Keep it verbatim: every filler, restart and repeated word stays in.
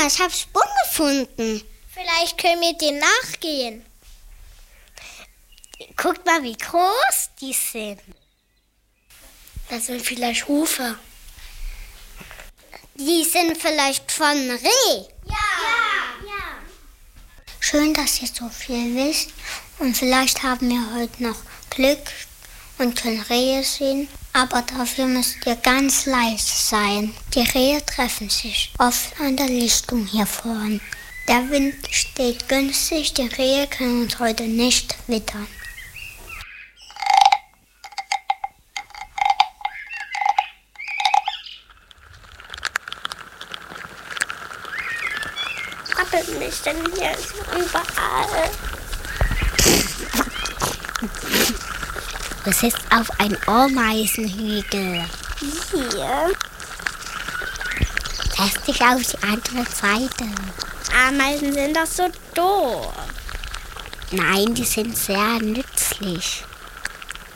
Mama, ich habe Spuren gefunden. Vielleicht können wir denen nachgehen. Guckt mal, wie groß die sind. Das sind vielleicht Hufe. Die sind vielleicht von Reh. Ja. Ja. Ja. Schön, dass ihr so viel wisst. Und vielleicht haben wir heute noch Glück und können Rehe sehen. Aber dafür müsst ihr ganz leise sein. Die Rehe treffen sich oft an der Lichtung hier vorne. Der Wind steht günstig, die Rehe können uns heute nicht wittern. Krabbelt mich denn hier so überall? Du sitzt auf einem Ameisenhügel. Hier. Lass dich auf die andere Seite. Ameisen sind doch so doof. Nein, die sind sehr nützlich.